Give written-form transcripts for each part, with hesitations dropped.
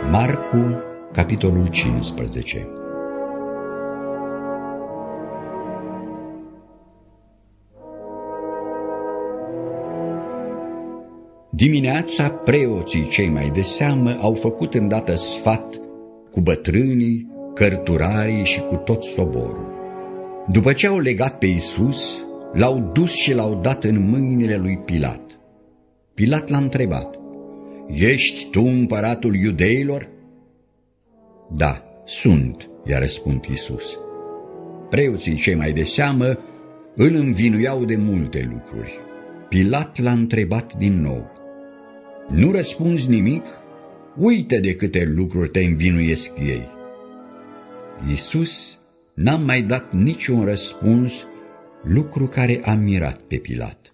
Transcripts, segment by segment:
Marcu, capitolul 15. Dimineața, preoții cei mai de seamă au făcut îndată sfat cu bătrânii, cărturarii și cu tot soborul. După ce au legat pe Iisus, l-au dus și l-au dat în mâinile lui Pilat. Pilat l-a întrebat: „Ești tu împăratul iudeilor?” „Da, sunt,” i-a răspuns Iisus. Preoții cei mai de seamă îl învinuiau de multe lucruri. Pilat l-a întrebat din nou: „Nu răspunzi nimic? Uite de câte lucruri te învinuiesc ei.” Iisus n-a mai dat niciun răspuns, lucru care a mirat pe Pilat.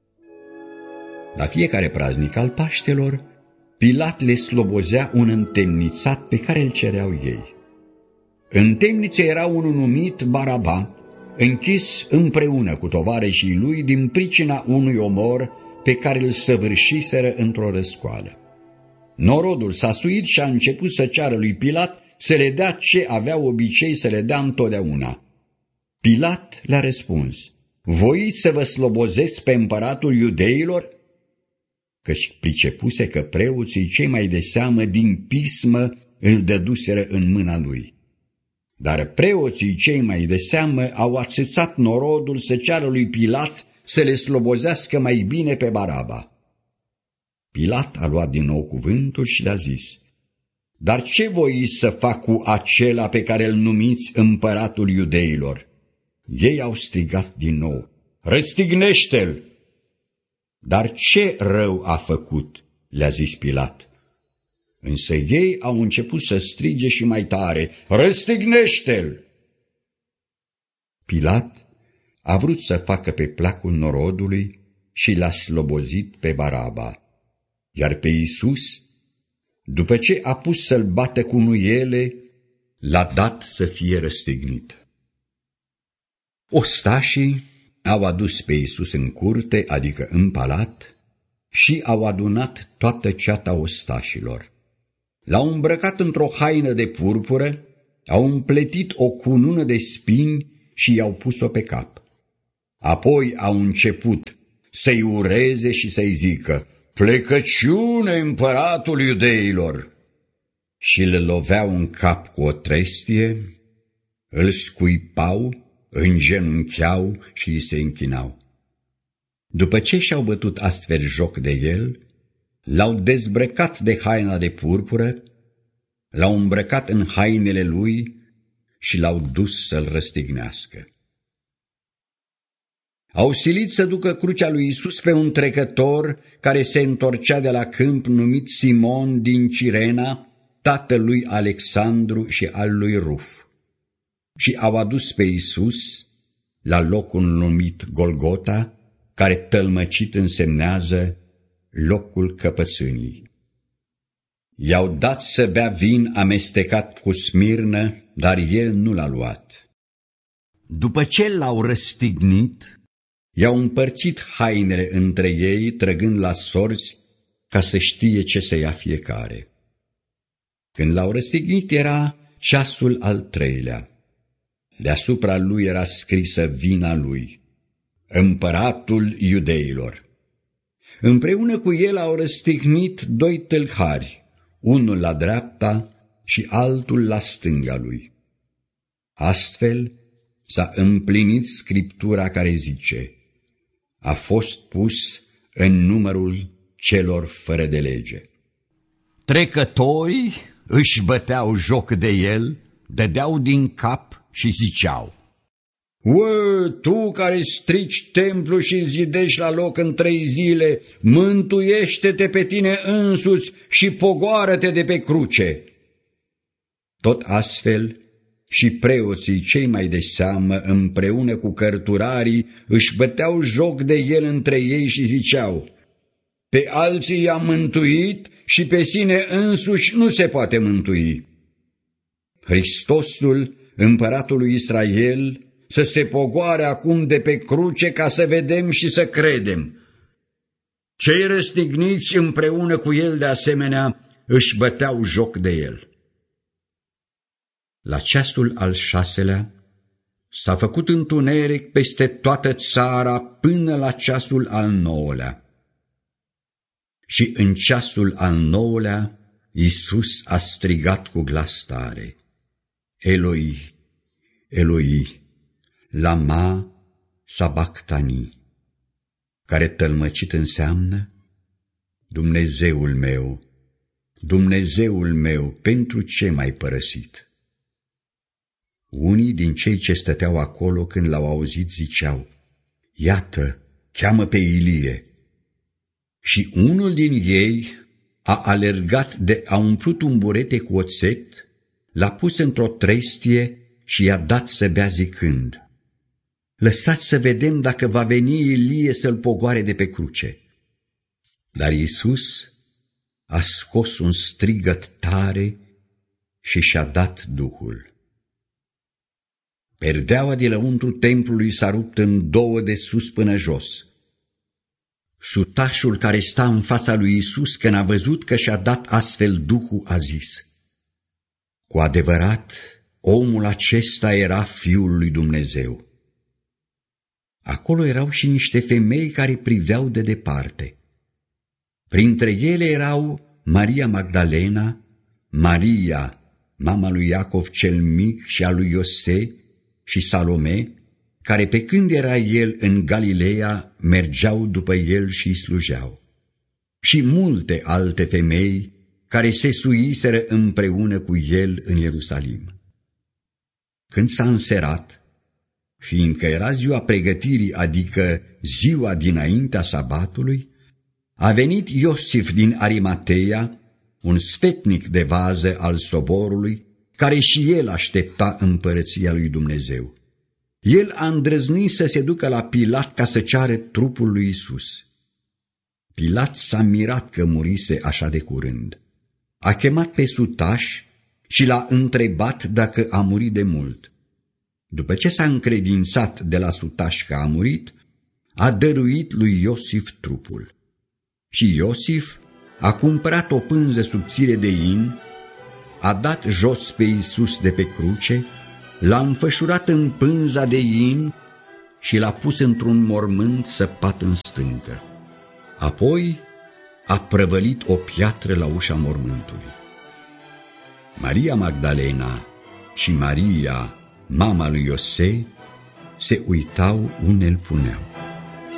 La fiecare praznic al Paștelor, Pilat le slobozea un întemnițat pe care îl cereau ei. În temniță era unul numit Baraba, închis împreună cu tovarășii lui din pricina unui omor pe care îl săvârșiseră într-o răscoală. Norodul s-a suit și a început să ceară lui Pilat să le dea ce avea obicei să le dea întotdeauna. Pilat le-a răspuns: „Voiți să vă slobozeți pe împăratul iudeilor?” Căci pricepuse că preoții cei mai de seamă din pismă îl dăduseră în mâna lui. Dar preoții cei mai de seamă au ațățat norodul să ceară lui Pilat să le slobozească mai bine pe Baraba. Pilat a luat din nou cuvântul și le-a zis: „Dar ce voiți să fac cu acela pe care îl numiți împăratul iudeilor?” Ei au strigat din nou: „Răstignește-l!” „Dar ce rău a făcut?” le-a zis Pilat. Însă ei au început să strige și mai tare: „Răstignește-l!” Pilat a vrut să facă pe placul norodului și l-a slobozit pe Baraba, iar pe Iisus, după ce a pus să-l bată cu nuiele, l-a dat să fie răstignit. Ostașii au adus pe Iisus în curte, adică în palat, și au adunat toată ceata ostașilor. L-au îmbrăcat într-o haină de purpură, au împletit o cunună de spini și i-au pus-o pe cap. Apoi au început să-i ureze și să-i zică: „Plecăciune, împăratul iudeilor!” Și îl loveau în cap cu o trestie, îl scuipau, îngenuncheau și îi se închinau. După ce și-au bătut astfel joc de el, l-au dezbrăcat de haina de purpură, l-au îmbrăcat în hainele lui și l-au dus să-l răstignească. Au silit să ducă crucea lui Iisus pe un trecător care se întorcea de la câmp, numit Simon din Cirena, tatăl lui Alexandru și al lui Ruf. Și au adus pe Iisus la locul numit Golgota, care tălmăcit însemnează locul căpățânii. I-au dat să bea vin amestecat cu smirnă, dar el nu l-a luat. După ce l-au răstignit, i-au împărțit hainele între ei, trăgând la sorți ca să știe ce să ia fiecare. Când l-au răstignit, era ceasul al treilea. Deasupra lui era scrisă vina lui: „Împăratul iudeilor.” Împreună cu el au răstignit doi tâlhari, unul la dreapta și altul la stânga lui. Astfel s-a împlinit scriptura care zice: „A fost pus în numărul celor fără de lege.” Trecătorii își băteau joc de el, dădeau din cap și ziceau: „Tu care strici templul și zidești la loc în 3 zile, mântuiește-te pe tine însuți și pogoară-te de pe cruce.” Tot astfel și preoții cei mai de seamă, împreună cu cărturarii, își băteau joc de el între ei și ziceau: „Pe alții i-a mântuit și pe sine însuși nu se poate mântui.” Hristosul, împăratul lui Israel, să se pogoare acum de pe cruce ca să vedem și să credem. Cei răstigniți împreună cu el de asemenea își băteau joc de el. La ceasul al 6-lea s-a făcut întuneric peste toată țara până la ceasul al 9-lea. Și în ceasul al 9-lea Iisus a strigat cu glas tare: Eloi, Eloi, lama sabactani, care tălmăcit înseamnă: Dumnezeul meu, Dumnezeul meu, pentru ce m-ai părăsit? Unii din cei ce stăteau acolo când l-au auzit ziceau: Iată, cheamă pe Ilie. Și unul din ei a alergat a umplut un burete cu oțet, l-a pus într-o trestie și i-a dat să bea zicând: Lăsați să vedem dacă va veni Ilie să-l pogoare de pe cruce. Dar Iisus a scos un strigăt tare și și-a dat Duhul. Perdeaua de lăuntru templului s-a rupt în două de sus până jos. Sutașul care sta în fața lui Iisus, când a văzut că și-a dat astfel Duhul, a zis: Cu adevărat, omul acesta era Fiul lui Dumnezeu. Acolo erau și niște femei care priveau de departe. Printre ele erau Maria Magdalena, Maria, mama lui Iacov cel mic și a lui Iose, și Salome, care pe când era el în Galileea mergeau după el și îi slujeau, și multe alte femei care se suiseră împreună cu el în Ierusalim. Când s-a înserat, fiindcă era ziua pregătirii, adică ziua dinaintea sabatului, a venit Iosif din Arimateia, un sfetnic de vază al soborului, care și el aștepta împărăția lui Dumnezeu. El a îndrăznit să se ducă la Pilat ca să ceară trupul lui Iisus. Pilat s-a mirat că murise așa de curând. A chemat pe sutaș și l-a întrebat dacă a murit de mult. După ce s-a încredințat de la sutaș că a murit, a dăruit lui Iosif trupul. Și Iosif a cumpărat o pânză subțire de in, a dat jos pe Iisus de pe cruce, l-a înfășurat în pânza de in și l-a pus într-un mormânt săpat în stâncă. Apoi a prăvălit o piatră la ușa mormântului. Maria Magdalena și Maria, mama lui Iose, se uitau unde îl puneau.